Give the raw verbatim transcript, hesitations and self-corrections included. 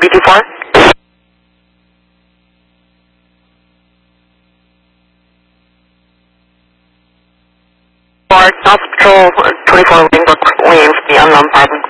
be too far? Far, South Patrol twenty-four Wing, waiting for the unknown five.